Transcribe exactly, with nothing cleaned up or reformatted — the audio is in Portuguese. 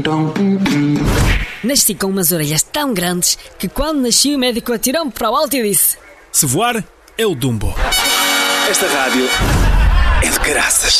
Nasci com umas orelhas tão grandes que quando nasci o médico atirou-me para o alto e disse: se voar, é o Dumbo. Esta rádio é de caraças.